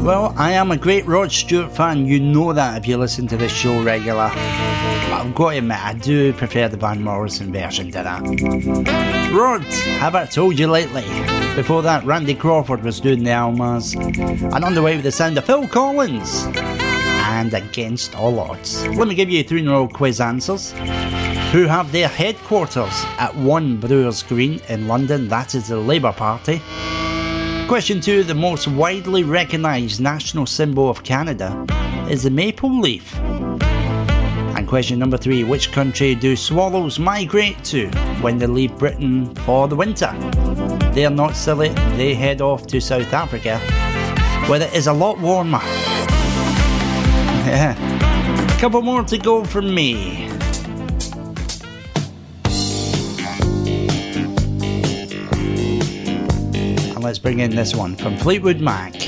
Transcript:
Well, I am a great Rod Stewart fan, you know that if you listen to this show regular. But I've got to admit, I do prefer the Van Morrison version to that. Rod, have I told you lately? Before that, Randy Crawford was doing the Almas. And on the way with the sound of Phil Collins. And Against All Odds. Let me give you 3 in a row quiz answers. Who have their headquarters at 1 Brewers Green in London, that is the Labour Party. Question 2, the most widely recognised national symbol of Canada is the maple leaf. And question number 3, which country do swallows migrate to when they leave Britain for the winter? They're not silly, they head off to South Africa, where it is a lot warmer. Yeah. A couple more to go from me. And let's bring in this one from Fleetwood Mac.